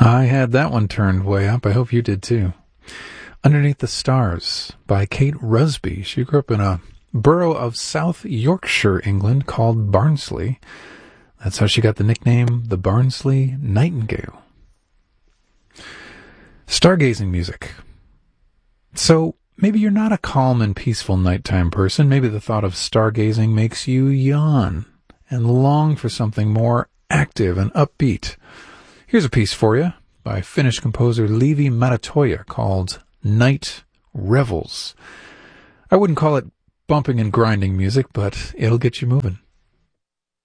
I had that one turned way up. I hope you did too. Underneath the Stars by Kate Rusby. She grew up in a borough of South Yorkshire, England, called Barnsley. That's how she got the nickname the Barnsley Nightingale. Stargazing music. So, maybe you're not a calm and peaceful nighttime person. Maybe the thought of stargazing makes you yawn and long for something more active and upbeat. Here's a piece for you by Finnish composer Leevi Matatoja called Night Revels. I wouldn't call it bumping and grinding music, but it'll get you moving.